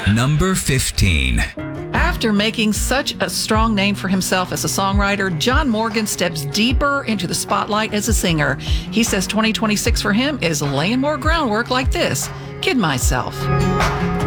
Number 15. After making such a strong name for himself as a songwriter, John Morgan steps deeper into the spotlight as a singer. He says 2026 for him is laying more groundwork like this, Kid Myself.